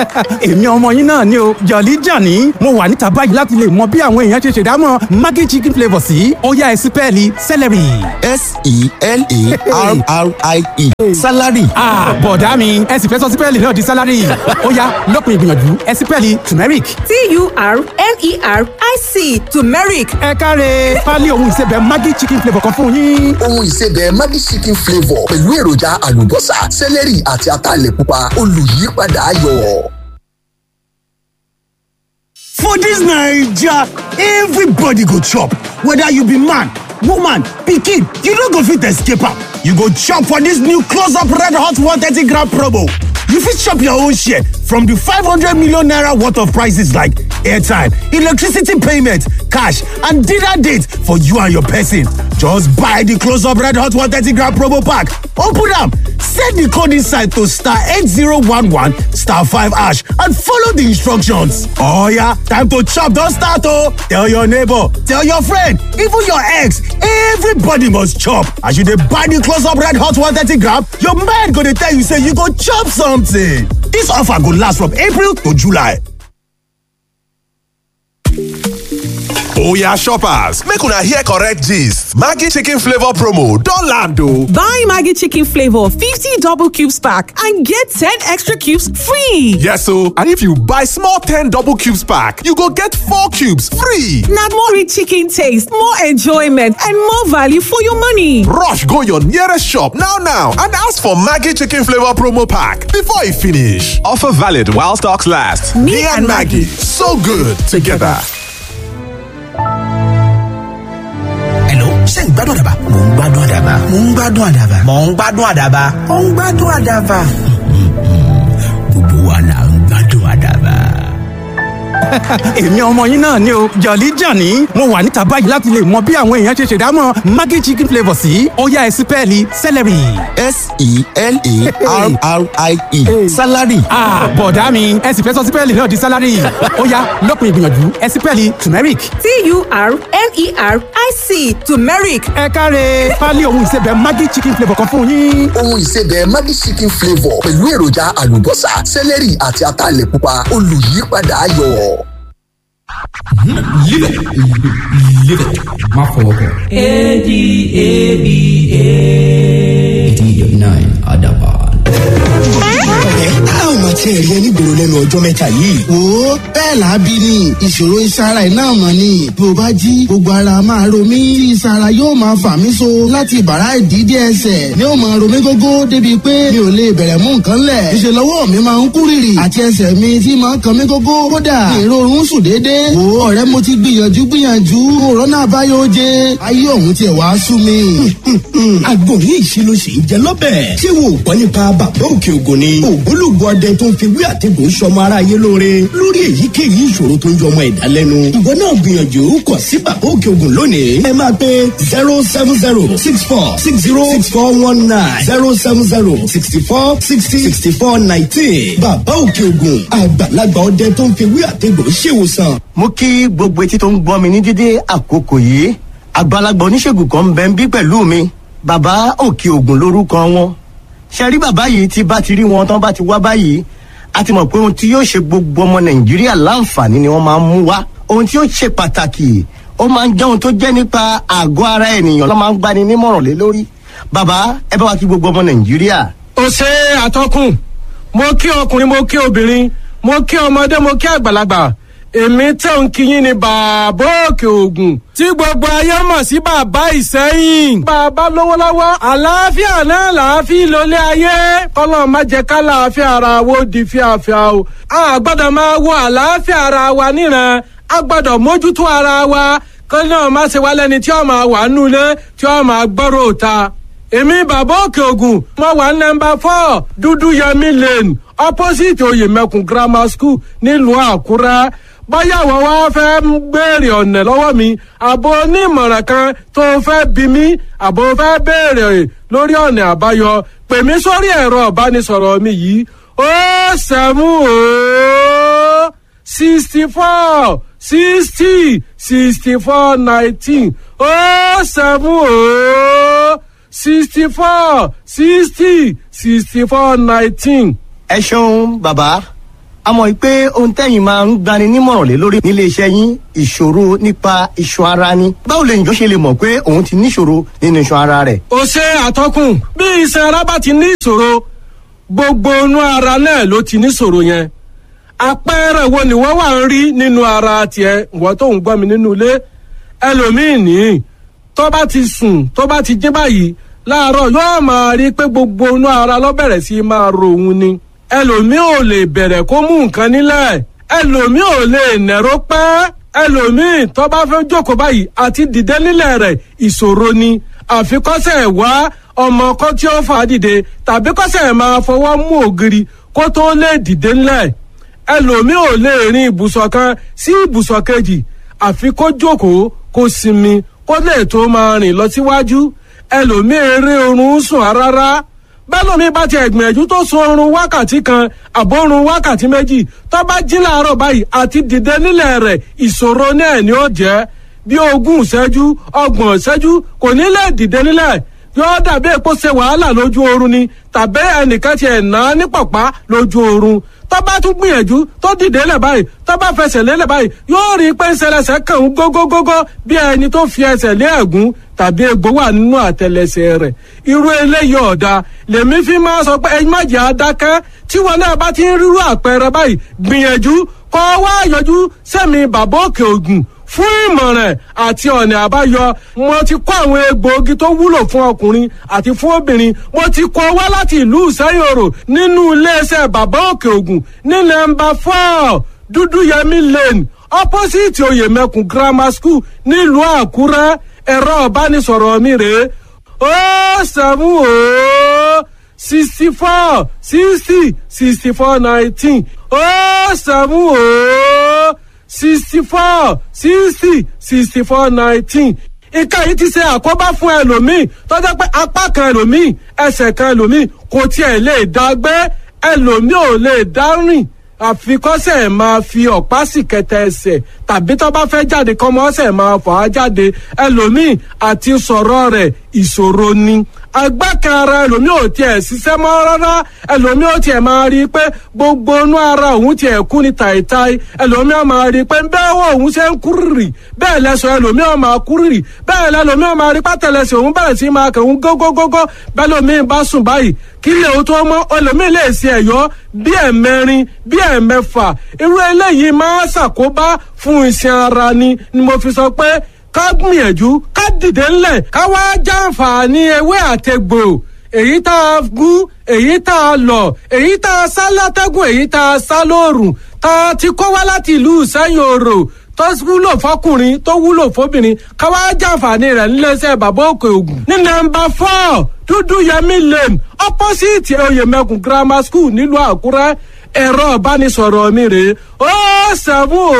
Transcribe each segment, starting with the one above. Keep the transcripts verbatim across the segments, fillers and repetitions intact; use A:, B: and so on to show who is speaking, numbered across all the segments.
A: èmi ọmọ yín náà ni o Jolly Johnny mo wà níta báyìí láti lè mọ bí àwọn èèyàn ṣe ṣèdámọ̀ Maggi chicken flavour sí ó yá ẹ sí pẹ́ẹ́lí celery.
B: s e l a r r i e salary.
A: ah bọ̀dá mi ẹ sì fẹ́ sọ sí pẹ́ẹ́lì náà di salary ó yá lópin ìgbìyànjú ẹ sí pẹ́ẹ́lì turmeric.
C: t u r m e r i c turmeric.
A: ẹ káre pálí ohun ìsebẹ̀ Maggi chicken flavour kan fún yín.
D: ohun ìsebẹ̀ Maggi chicken flavour pẹ̀lú èròjà àlùbọ́sà sẹ́lẹ̀rì àti ataalẹ̀ pupa olùyípadà ayọ̀.
E: For dis Naija, everybody go chop, whether you be man, woman, pikin, you no go fit escape am. You go chop for dis new close up red hot one thirty gram promo. You fit chop your own share from the five hundred million naira worth of prices like airtime, electricity payment, cash, and dinner date for you and your person. Just buy the close up red hot one thirty gram promo pack. Open am, set the code inside to star eight zero one one star five hash and follow the instructions. Oh yeah, time to chop don start oh! Tell your neighbor, tell your friend, even your ex, everybody must chop. As you dey buy the close up red hot one thirty gram, your mind go dey tell you say you go chop something. This offer go last from April to July.
F: Oya shoppers, make una hear correct gist. Maggi chicken flavour promo don land o.
G: Buy Maggi chicken flavour fifty double cubes pack and get ten extra cubes free.
F: Yes o, and if you buy small ten double cubes pack, you go get four cubes free.
G: Na more rich chicken taste, more enjoyment and more value for your money.
F: Rush go your nearest shop now now and ask for Maggi chicken flavour promo pack before e finish. Offer valid while stocks last. Me, Me and Maggi, so good together.
H: ṣé ń gbádùn àdàbà? Mò ń gbádùn àdàbà. Mò ń gbádùn àdàbà. Mò ń gbádùn àdàbà. Mò ń gbádùn àdàbà. Gbogbo wa là ń gbádùn àdàbà.
A: èmi ọmọ yín náà ni o Jolly Johnny mo wà níta báyìí láti lè mọ bí àwọn èèyàn ṣe ṣèdámọ̀ Maggi chicken flavour sí ó yá ẹ sí pẹ́ẹ́lì celery.
B: s e l a r r i e salary.
A: ah bọ̀dá mi ẹ sì fẹ́ sọ sí pẹ́ẹ́lì náà di salary ó yá lópin ìgbìyànjú ẹ sí pẹ́ẹ́lì turmeric.
C: t u r m e r i c turmeric.
A: ẹ káre pálí ohun ìsebẹ̀ Maggi chicken flavour kan fún yín.
D: ohun ìsebẹ̀ Maggi chicken flavour pẹ̀lú èròjà àlùbọ́sà sẹ́lẹ̀rì àti ataalẹ̀ pupa olùyípadà ayọ̀.
I: Live it. Live it. Má fọwọ́ kàn.
J: A D A B A.
I: eighty nine Adaban.
K: a ò mà tiẹ̀ rí ẹni gbòòrò lẹ́nu ọjọ́ mẹ́ta yìí.
L: wo bẹ́ẹ̀ làábí ni ìṣòro ìsara iná mọ̀ ni bí o bá jí gbogbo ara máa ro mí tí ìsara yóò máa fà mí so láti bàrá ìdídé ẹsẹ̀ ni ó máa ro mí gógó débi pé mi ò lè bẹ̀rẹ̀ mú nǹkan lẹ̀. ìṣe lọ́wọ́ mi máa ń kú rìrì àti ẹsẹ̀ mi tí máa ń kan mí gógó kódà èrò oorun sùn déédéé. wo ọ̀rẹ́ mo ti gbìyànjú gbìyànjú òrónà àbáyọ oje ayé òun tiẹ̀ wá sú mi.
K: àgbo ní ìṣirò sì ń jẹ lọ́bẹ̀. ṣé wo gbọ́ nípa bàbá òkè ògùn ni ògbólógbò ọdẹ tó ń fi wí àtẹ̀gùn sọmọ aráyé lóore lórí èyíkéyìí ìṣòro tó ń jọ ọmọ ẹ̀dá lẹ́nu. ìwọ náà gbìyànjú kọ sí bàbá òkè ògùn lónìí. ẹ máa pe zero seven zero six four six zero six four one nine zero seven zero sixty four sixty sixty four nineteen. bàbá òkè ògùn àgbàlagbà ọdẹ tó ń fi wí àtẹ̀gùn ṣèwòsàn.
M: mo kí gbogbo etí tó ń gbọ́ mi ní dídé àkókò yìí àgbàlagbà oníṣègùn kan ń bẹ ń bí pẹ̀lú mi bàbá òkè ògùn lórúkọ wọn. ṣe rí bàbá yìí tí bá ti rí wọn tán bá ti wá báyìí a ti mọ̀ pé ohun tí yóò ṣe gbogbo ọmọ nàìjíríà láǹfààní ni wọ́n máa ń mú wá. ohun tí yóò ṣe pàtàkì ó máa ń jẹ́ ohun tó jẹ́ nípa àgọ́ ara ènìyàn ló máa ń gbani nímọ̀ràn lé lórí. bàbá ẹ bá wa kí gbogbo ọmọ nàìjíríà.
N: ó ṣe àtọkùn mo kí ọkùnrin mo kí obìnrin mo kí ọmọdé mo kí àgbàlagbà èmi tẹ̀ ń kíyìn ní bàbá òkè ògùn tí gbogbo ayé mọ̀ sí bàbá ìsẹ́yìn. bàbá lówó lọ́wọ́ àlàáfíà náà làáfíà lólé ayé kọ́lọ́ má jẹ́ ká làáfíà ara wo di fíafíà o. a gbọ́dọ̀ máa wo àlàáfíà ara wa níran a gbọ́dọ̀ mójútó ara wa kọ́lọ́ náà má ṣe wá lẹ́ni tí ó máa wà nulẹ̀ tí ó máa gbọ́rọ̀ òta. èmi bàbá òkè ògùn mo wà nọ́mbà four dúdú yẹmí lane opposite oyèmẹkùn grammar school nílùú àkúrẹ́. báyà wọ́n wá fẹ́ béèrè ọ̀nà lọ́wọ́ mi àbò onímọ̀ràn kan tó fẹ́ bí mi àbò fẹ́ béèrè lórí ọ̀nà àbáyọ pè mí sórí ẹ̀rọ ìbánisọ̀rọ̀ mi yìí ó sẹ́mú ó sixty four sixty sixty four nineteen ó sẹ́mú ó sixty four sixty sixty four nineteen.
M: ẹ ṣeun bàbá a mọ̀ pé ohun tẹ́yìn máa ń gbani nímọ̀ràn lé lórí nílé iṣẹ́ yín ìṣòro nípa iṣan ara ni báwo lè njọ́ ṣe lè mọ̀ pé òun ti níṣòro nínú iṣan ara rẹ̀.
N: ó ṣe àtọkùn bí iṣan ara bá ti ní ìṣòro gbogbo inú ara náà ló ti níṣòro yẹn àpẹẹrẹ wo ni wọ́n wà ń rí nínú ara tiẹ̀ wọ́n tó ń gbọ́ mi nínú ilé ẹlòmíì ní tó bá ti sùn tó bá ti jí báyìí láàárọ̀ yóò máa rí pé gbogbo inú ara ló bẹ̀rẹ̀ sí máa ro òun ni ẹlòmíì ò lè bẹ̀rẹ̀ kó mú nǹkan nílẹ̀ ẹlòmíì ò lè nẹ̀rọ pẹ́ ẹlòmíì tó bá fẹ́ jókòó báyìí àti dìde nílẹ̀ rẹ̀ ìṣòro ni àfikọ́sẹ̀ wá ọmọ kan tí ó fà á dìde tàbí kọ́sẹ̀ máa fọwọ́ mú ògiri kó tó lè dìde nílẹ̀ ẹlòmíì ò lè rin ibùsọ̀ kan sí ibùsọ̀ kejì àfi kó jókòó kó sinmi kó lè tó máa rìn lọ síwájú ẹlòmíì eré oorun sùn rárá bẹ́lòmíì bá ti ẹ̀gbìyànjú tó sun oorun wákàtí kan àbórun wákàtí méjì tó bá jí láàárọ̀ báyìí àti dìde nílẹ̀ rẹ̀ ìṣòro náà ni ó jẹ́ bí ogún ìṣẹ́jú ọgbọ̀n ìṣẹ́jú kò ní lè dìde nílẹ̀ yóò dàbí èpo ṣe wàhálà lójú oorun ni tàbí ẹnìkan ti ẹ̀ ná ní pàpá lójú oorun tó bá tún gbìyànjú tó dìde lẹ̀ báyìí tó bá fẹsẹ̀ lélẹ̀ báyìí yóò rí i pé ń ṣẹlẹ̀ṣẹ̀ kàn ń gógógógó bí ẹni tó fi ẹsẹ̀ lé ẹ̀gún tàbí egbò wà nínú àtẹlẹsẹ̀ rẹ̀ irú eléyìí ọ̀dà lèmi fi máa sọ pé ẹ má jẹ́ adákẹ́ tí wọn náà bá ti ń rírú àpẹẹrẹ báyìí gbìyànjú kọ́ wá yọjú sẹ́mi bàbá òkè ògùn fún ìmọ̀ràn àti ọ̀nà àbáyọ mo ti kó àwọn egbòogi tó wúlò fún ọkùnrin àti fún obìnrin mo ti kó wá láti ìlú ìsẹ́yòrò nínú iléeṣẹ́ bàbá òkè ògùn ní nọ́mbà four dúdúyẹmí lane opposite oyèmẹkùn grammar school nílùú àkúrẹ́ ẹ̀rọ ìbánisọ̀rọ̀ mi rèé ó sẹ́mu ó sixty four sixty sixty four nineteen ó sẹ́mu ó sixty four sixty sixty four nineteen nǹkan yìí ti ṣe àkóbá fún ẹlòmíì tó jẹ́ pé apá kan ẹlòmíì ẹsẹ̀ kan ẹlòmíì kò tiẹ̀ lè dá gbé ẹlòmíì ò lè dá rìn àfikọ́sẹ̀ máa fi ọ̀pá sì kẹtẹ ẹsẹ̀ tàbí tó bá fẹ́ jáde kọ́mọ́sẹ̀ máa fà á jáde ẹlòmíì àti sọ̀rọ̀ rẹ̀ ìṣòro ni agbákan ara ẹlòmíì ò tiẹ̀ ṣiṣẹ́ mọ́ rárá ẹlòmíì ò tiẹ̀ máa rí i pé gbogbo inú ara òun tiẹ̀ kú ní tàìtàì ẹlòmíì ò máa rí i pé bẹ́ẹ̀ wọ òun ṣe ń kúrìrì bẹ́ẹ̀ lẹ́sọ̀ ẹlòmíì ò máa kúrìrì bẹ́ẹ̀ lẹ́lòmíì ò máa rí pátẹ́lẹsẹ̀ òun bẹ̀rẹ̀ sí máa kẹ̀ òun gógógógó bẹ́ẹ̀ lòmíì bá sùn báyìí kí lè o tó mọ́ ẹlòmíì lè ṣe ẹ̀yọ́ bí ẹ̀mẹrin bí ẹ̀mẹfà irú eléyìí máa ṣàkóbá fún iṣan ara ni ni mo fi sọ pé ká gbìyànjú ká dìde ńlẹ̀ ká wá jàǹfààní ewé àtegbò èyí tá a gún èyí tá a lọ̀ èyí tá a sá látẹ́gùn èyí tá a sá lóòrùn tá a ti kó wá láti ìlú ìsẹ́yìn òrò tó wúlò fọkùnrin tó wúlò fóbìnrin ká wá jàǹfààní rẹ̀ níléeṣẹ́ bàbá òkè ògùn ní nọ́mbà four dúdú yẹmí lane opposite oyèmẹkùn grammar school nílùú àkúrẹ́ ẹ̀rọ ìbánisọ̀rọ̀ mi rèé ó seven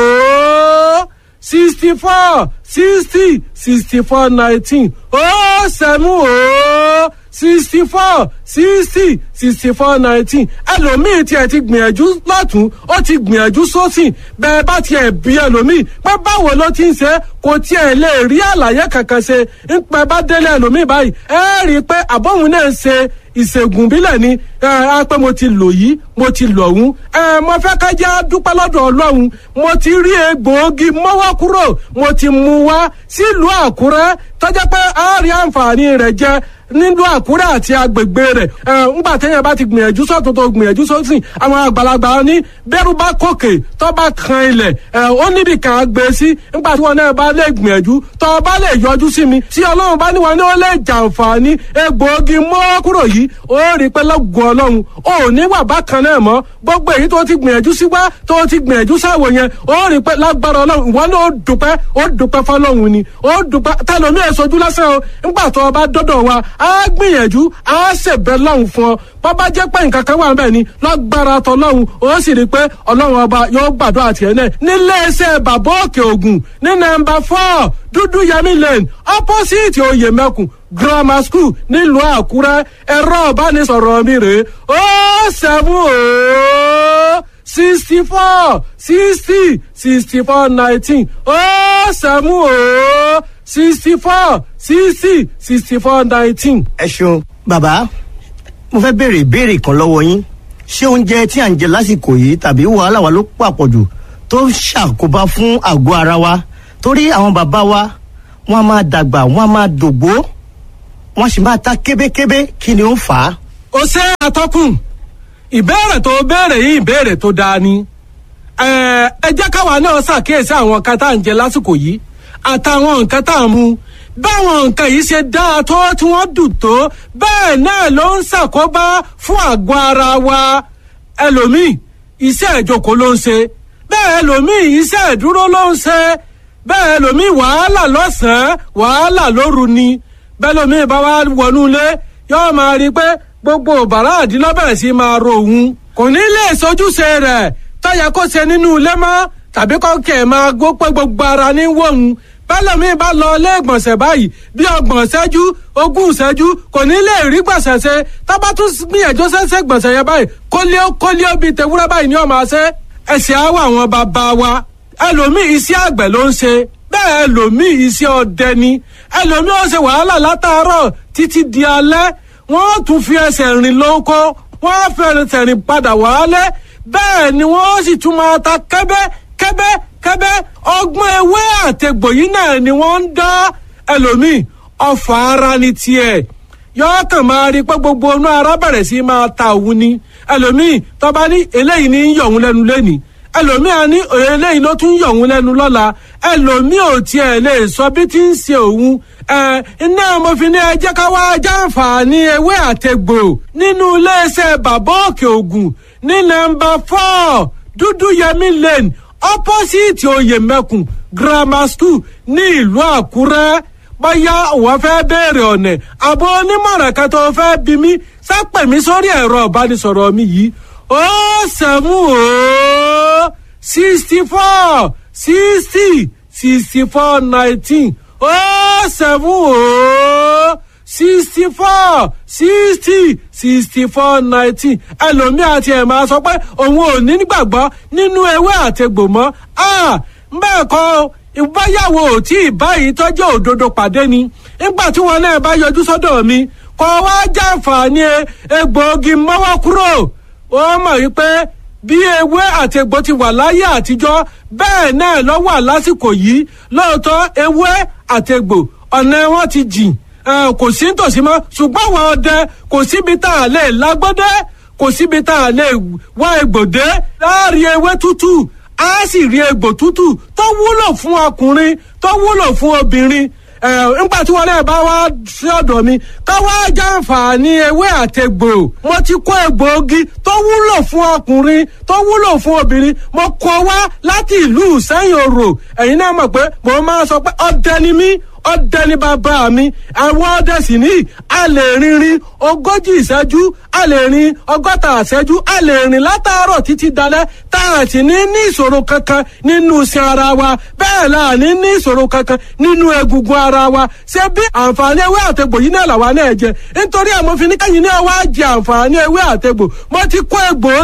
N: ó sixty four sixty sixty four nineteen ó seven ó sixty four sixty sixty four nineteen ẹlòmíì tiẹ̀ ti gbìyànjú lọ́tún ó ti gbìyànjú sósì bẹ́ẹ̀ bá tiẹ̀ bí ẹlòmíì pé báwo ló ti ń ṣe kò tiẹ̀ lè rí àlàyé kankan ṣe ń pẹ́ bá délé ẹlòmíì báyìí ẹ rí i pé àbọ̀hún náà ń ṣe ìṣègùn bílẹ̀ ni ẹ pé mo ti lò yìí mo ti lò ọ̀hún ẹ mo fẹ́ ká jẹ́ dúpẹ́ lọ́dọ̀ ọlọ́run mo ti rí egbòogi mọ́wọ́ kúrò mo ti mú wá sílùú àkúrẹ́ tọ́jà pé a rí àǹfààní rẹ̀ jẹ nílùú àkúrẹ́ àti agbègbè rẹ̀ ẹ ńgbà téèyàn bá ti gbìyànjú sọ́tún tó gbìyànjú sósì àwọn àgbàlagbà ní bẹ́rù bá kòkè tó bá kan ilẹ̀ ẹ ó níbi kan á gbé sí ńgbà tí wọn náà bá lè gbìyànjú tó bá lè yọjú sí mi tí ọlọ́run bá ní wọn ní ó lè jàǹfààní egbòogi mọ́wọ́ kúrò yìí ó rí pé lọ́gùn ọlọ́run ò ní wà bákan náà mọ́ gbogbo èyí tó ti gbìyànjú sí wá tó ti gbìyànjú sáwò yẹn ó rí pé lágbára ọlọ́run ìwọ náà ó dùpẹ́ ó dùpẹ́ fọlọ́run ni ó dùpẹ́ tẹlomi èsojú lásán o ńgbà tó o bá dọ́dọ̀ wa á gbìyànjú á ṣèbẹ̀ lọ́hùn fún ọ bọ́bá jẹ́ pé nǹkan kan wà ń bẹ̀ ni lágbára tọlọ́hun ó sì rí pé ọlọ́run ọba yóò gbàdúrà tiẹ̀ náà níléeṣẹ́ bàbá òkè ògùn ní nọ́mbà four dúdú yẹmí lane opposite oyèmẹkùn grammar school nílùú àkúrẹ́ ẹ̀rọ ìbánisọ̀rọ̀ mi rèé ó seven ó sixty four sixty sixty four nineteen ó seven ó sixty four sixty sixty four nineteen.
M: ẹ ṣeun bàbá mo fẹ́ béèrè ìbéèrè kan lọ́wọ́ yín ṣé oúnjẹ tí à ń jẹ lásìkò yìí tàbí wàhálà wa ló pàpọ̀jù tó ń ṣàkóbá fún àgọ́ ara wa torí àwọn bàbá wa wọ́n á máa dàgbà wọ́n á máa dògbó wọ́n sì máa ta kébékébé kí ni ó fà á.
N: ó ṣe àtọkùn ìbéèrè tó béèrè yìí ìbéèrè tó dáa ni ẹ ẹ jẹ́ káwa náà ṣàkíyèsí àwọn nǹkan tá à ń jẹ lásìkò yìí àtàwọn nǹkan tá à ń mu báwọn nǹkan yìí ṣe dáa tó tí wọ́n dùn tó bẹ́ẹ̀ náà ló ń ṣàkóbá fún àgọ́ ara wa ẹlòmíì iṣẹ́ ìjókòó ló ń ṣe bẹ́ẹ̀ ẹlòmíì iṣẹ́ ìdúró ló ń ṣe bẹ́ẹ̀ ẹlòmíì wàhálà lọ́sàn-án wàhálà lóru ni bẹ́ẹ̀ ẹlòmíì bá wá wọnú ilé yóò máa rí i pé gbogbo bàrá àdínlọ́bẹ̀rẹ̀ sí máa ro òun kò ní lè sojúṣe rẹ̀ tọ́yẹ kó ṣe nínú ilé mọ́ tàbí kọ́kẹ́ máa gbó pé gbogbo ara ní wọ̀hún bẹ́lẹ̀mí bá lọ ilé ìgbọ̀nsẹ̀ báyìí bí ọgbọ̀n ṣẹ́jú ogún ṣẹ́jú kò ní lè rí gbọ̀nsẹ̀ ṣe tábà tún gbìyànjú ṣẹ́ṣẹ́ gbọ̀nsẹ̀ yẹn báyìí kólíó kólíó bíi tewúrẹ́ báyìí ni ó máa ṣe ẹ̀sìn àwọ̀ àwọn bàbá wa ẹlòmíì iṣẹ́ àgbẹ̀ ló ń ṣe bẹ́ẹ̀ ẹlòmíì iṣẹ́ ọdẹ ni ẹlòmíì ó ṣe wàhálà látàárọ̀ títí di alẹ́ wọ́n tún fi ẹsẹ̀ rìn lóko wọ́n fẹ́rẹ̀ rìn padà wálé bẹ́ẹ̀ ni wọ́n sì tún máa ta kẹ́bẹ́ kẹ́bẹ́ kẹ́bẹ́ ọgbọ́n ewé àtẹ̀gbò yìí náà ni wọ́n ń dá ẹlòmíì ọfà ara ní tiẹ̀ yọọ kàn máa rí pé gbogbo inú ara bẹ̀rẹ̀ sí máa ta òun ni ẹlòmíì tọ́ba ní eléyìí ní yọ̀ òun lẹ́nu lẹ́nìí ẹlòmíì á ní eléyìí ló tún yọ̀ òun lẹ́nu lọ́la ẹlòmíì ò tiẹ̀ lè sọ bí tí ń ṣe òun ẹ iná mo fi ní ẹ jẹ́ ká wá jàǹfààní ewé àtẹ̀gbò nínú iléeṣẹ́ bàbá òkè ògùn ní nọ́mbà four dúdú yẹmí lane opposite oyèmẹkùn grammar school ní ìlú àkúrẹ́ bóyá òun fẹ́ béèrè ọ̀nà àbọ̀ onímọ̀ràn kan tó fẹ́ bí mi sápẹ̀ mi sórí ẹ̀rọ ìbánisọ̀rọ̀ mi yìí ó sẹ́mu ó sixty four sixty sixty four nineteen ó sẹ́mu ó sixty four sixty sixty four nineteen ẹlòmíì àti ẹ̀ máa sọ pé òun ò ní gbàgbọ́ nínú ewé àtegbò mọ́ bẹ́ẹ̀ kọ́ ìbáyàwó tí ìbáyìí tọ́jú òdodo pàdé ni nígbà tí wọn náà bá yọjú sọ́dọ̀ mi kọ́ wá jàǹfààní egbòogi mọ́wọ́ kúrò ó mọ̀ wípé bí ewé àtegbò ti wà láyé àtijọ́ bẹ́ẹ̀ náà ló wà lásìkò yìí lóòótọ́ ewé àtegbò ọ̀nà wọn ti jìn kò sí nítòsí mọ́ ṣùgbọ́n àwọn ọdẹ kò síbi tá a lè lágbọ́dẹ́ kò síbi tá a lè wá egbòdé láàrin ewé tútù á sì rí egbò tútù tó wúlò fún ọkùnrin tó wúlò fún obìnrin nígbà tí wọn náà bá wá sí ọ̀dọ̀ mi ká wá jàǹfààní ewé àtegbò mo ti kó egbòogi tó wúlò fún ọkùnrin tó wúlò fún obìnrin mo kó wá láti ìlú Ìsẹ́yìn Òrò ẹ̀yin náà mọ̀ pé mo máa sọ pé ọdẹ ni mí ọdẹ ní bàbá mi àwọn ọdẹ sì ní a lè rìnrìn ogójì ìṣẹ́jú a lè rìn ọgọ́ta ìṣẹ́jú a lè rìn látàárọ̀ títí dalẹ́ tá a sì ní ní ìṣòro kankan nínú iṣan ara wa bẹ́ẹ̀ la ní ní ìṣòro kankan nínú egungun ara wa ṣé bí àǹfààní ewé àtegbò yìí náà làwa náà jẹ nítorí àmọ́ fi ní kẹ́yìn náà wá jẹ àǹfààní ewé àtegbò mo ti kó egbò